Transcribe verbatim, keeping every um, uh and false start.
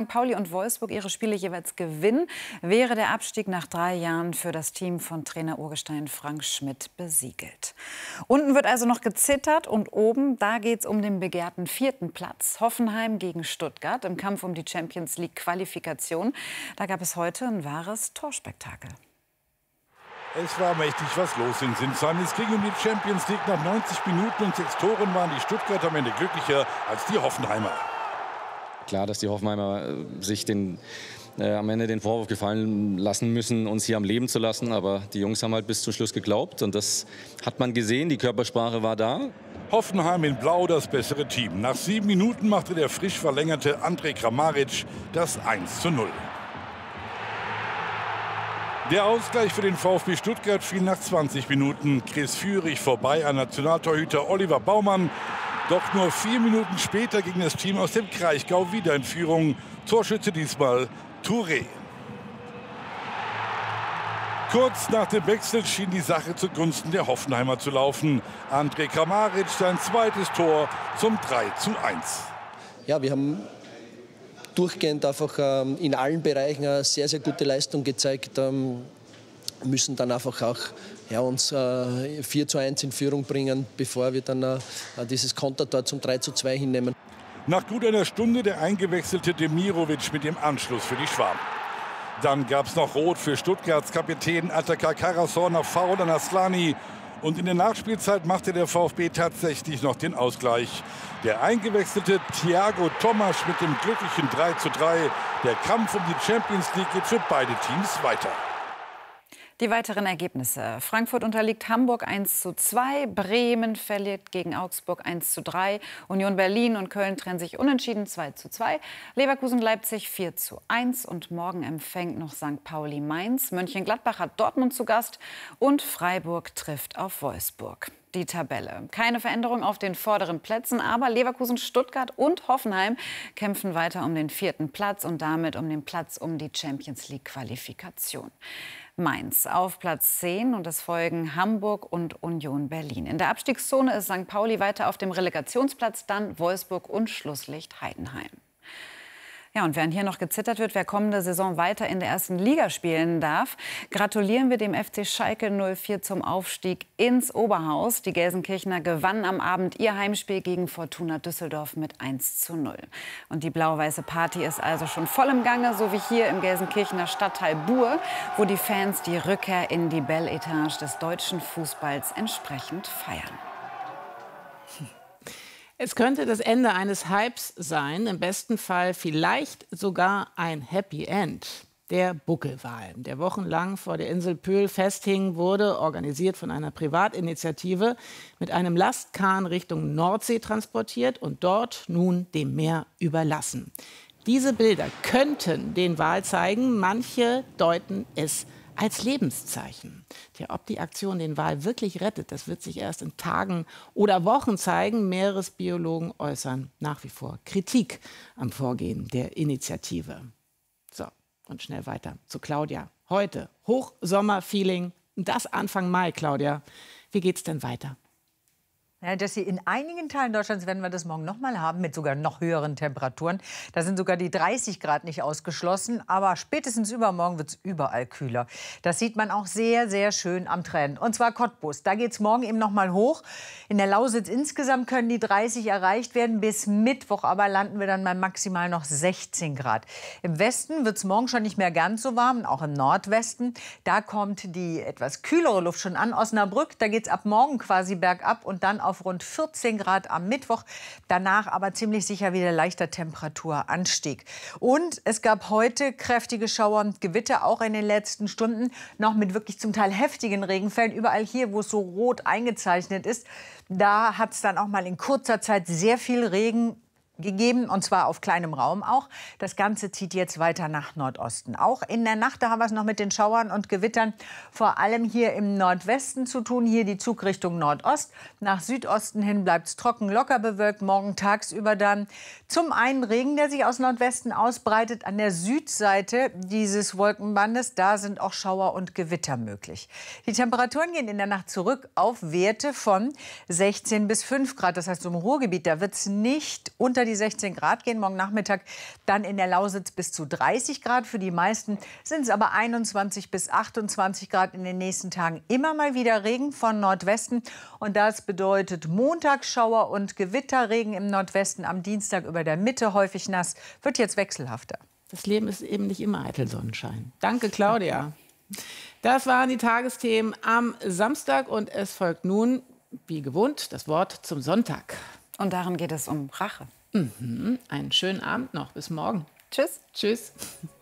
Pauli und Wolfsburg ihre Spiele jeweils gewinnen, wäre der Abstieg nach drei Jahren für das Team von Trainer Urgestein Frank Schmidt besiegelt. Unten wird also noch gezittert und oben, da geht es um den begehrten vierten Platz. Hoffenheim gegen Stuttgart im Kampf um die Champions League Qualifikation. Da gab es heute ein wahres Torspektakel. Es war mächtig was los in Sinsheim. Es ging um die Champions League. Nach neunzig Minuten und sechs Toren waren die Stuttgarter am Ende glücklicher als die Hoffenheimer. Klar, dass die Hoffenheimer sich den, äh, am Ende den Vorwurf gefallen lassen müssen, uns hier am Leben zu lassen. Aber die Jungs haben halt bis zum Schluss geglaubt. Und das hat man gesehen. Die Körpersprache war da. Hoffenheim in Blau das bessere Team. Nach sieben Minuten machte der frisch verlängerte Andrej Kramaric das eins zu null. Der Ausgleich für den VfB Stuttgart fiel nach zwanzig Minuten. Chris Führig vorbei an Nationaltorhüter Oliver Baumann. Doch nur vier Minuten später ging das Team aus dem Kraichgau wieder in Führung. Torschütze diesmal Touré. Kurz nach dem Wechsel schien die Sache zugunsten der Hoffenheimer zu laufen. Andrej Kramaric sein zweites Tor zum drei zu eins. Ja, wir haben durchgehend einfach ähm, in allen Bereichen eine sehr, sehr gute Leistung gezeigt. Ähm, müssen dann einfach auch ja, uns äh, vier zu eins in Führung bringen, bevor wir dann äh, dieses Kontertor zum drei zu zwei hinnehmen. Nach gut einer Stunde der eingewechselte Demirovic mit dem Anschluss für die Schwaben. Dann gab es noch Rot für Stuttgarts Kapitän Atakar Karasor nach Foul an Aslani. Und in der Nachspielzeit machte der VfB tatsächlich noch den Ausgleich. Der eingewechselte Thiago Tomasch mit dem glücklichen drei zu drei. Der Kampf um die Champions League geht für beide Teams weiter. Die weiteren Ergebnisse. Frankfurt unterliegt Hamburg eins zu zwei, Bremen verliert gegen Augsburg eins zu drei, Union Berlin und Köln trennen sich unentschieden zwei zu zwei, Leverkusen-Leipzig vier zu eins und morgen empfängt noch Sankt Pauli Mainz. Mönchengladbach hat Dortmund zu Gast und Freiburg trifft auf Wolfsburg. Die Tabelle. Keine Veränderung auf den vorderen Plätzen, aber Leverkusen, Stuttgart und Hoffenheim kämpfen weiter um den vierten Platz und damit um den Platz um die Champions League Qualifikation. Mainz auf Platz zehn und es folgen Hamburg und Union Berlin. In der Abstiegszone ist Sankt Pauli weiter auf dem Relegationsplatz, dann Wolfsburg und Schlusslicht Heidenheim. Ja, und während hier noch gezittert wird, wer kommende Saison weiter in der ersten Liga spielen darf, gratulieren wir dem F C Schalke null vier zum Aufstieg ins Oberhaus. Die Gelsenkirchener gewannen am Abend ihr Heimspiel gegen Fortuna Düsseldorf mit eins zu null. Und die blau-weiße Party ist also schon voll im Gange, so wie hier im Gelsenkirchener Stadtteil Buhr, wo die Fans die Rückkehr in die Belle Etage des deutschen Fußballs entsprechend feiern. Es könnte das Ende eines Hypes sein, im besten Fall vielleicht sogar ein Happy End. Der Buckelwal, der wochenlang vor der Insel Pöhl festhing, wurde organisiert von einer Privatinitiative mit einem Lastkahn Richtung Nordsee transportiert und dort nun dem Meer überlassen. Diese Bilder könnten den Wal zeigen, manche deuten es als Lebenszeichen. Tja, ob die Aktion den Wal wirklich rettet, das wird sich erst in Tagen oder Wochen zeigen. Meeresbiologen äußern nach wie vor Kritik am Vorgehen der Initiative. So, und schnell weiter zu Claudia. Heute Hochsommerfeeling, das Anfang Mai, Claudia. Wie geht's denn weiter? Ja, Jessie, in einigen Teilen Deutschlands werden wir das morgen noch mal haben, mit sogar noch höheren Temperaturen. Da sind sogar die dreißig Grad nicht ausgeschlossen. Aber spätestens übermorgen wird es überall kühler. Das sieht man auch sehr, sehr schön am Trend. Und zwar Cottbus. Da geht es morgen eben noch mal hoch. In der Lausitz insgesamt können die dreißig erreicht werden. Bis Mittwoch aber landen wir dann bei maximal noch sechzehn Grad. Im Westen wird es morgen schon nicht mehr ganz so warm, auch im Nordwesten. Da kommt die etwas kühlere Luft schon an. Osnabrück, da geht es ab morgen quasi bergab und dann auf rund vierzehn Grad am Mittwoch. Danach aber ziemlich sicher wieder leichter Temperaturanstieg. Und es gab heute kräftige Schauer und Gewitter, auch in den letzten Stunden. Noch mit wirklich zum Teil heftigen Regenfällen. Überall hier, wo es so rot eingezeichnet ist, da hat es dann auch mal in kurzer Zeit sehr viel Regen gegeben, und zwar auf kleinem Raum auch. Das Ganze zieht jetzt weiter nach Nordosten. Auch in der Nacht, da haben wir es noch mit den Schauern und Gewittern vor allem hier im Nordwesten zu tun. Hier die Zugrichtung Nordost. Nach Südosten hin bleibt es trocken, locker bewölkt. Morgen tagsüber dann zum einen Regen, der sich aus Nordwesten ausbreitet. An der Südseite dieses Wolkenbandes, da sind auch Schauer und Gewitter möglich. Die Temperaturen gehen in der Nacht zurück auf Werte von sechzehn bis fünf Grad. Das heißt, im Ruhrgebiet, da wird es nicht unter die die sechzehn Grad gehen. Morgen Nachmittag dann in der Lausitz bis zu dreißig Grad. Für die meisten sind es aber einundzwanzig bis achtundzwanzig Grad in den nächsten Tagen. Immer mal wieder Regen von Nordwesten. Und das bedeutet Montagsschauer und Gewitterregen im Nordwesten. Am Dienstag über der Mitte häufig nass. Wird jetzt wechselhafter. Das Leben ist eben nicht immer eitel Sonnenschein. Danke, Claudia. Das waren die Tagesthemen am Samstag und es folgt nun, wie gewohnt, das Wort zum Sonntag. Und darin geht es um Rache. Mhm. Einen schönen Abend noch. Bis morgen. Tschüss. Tschüss.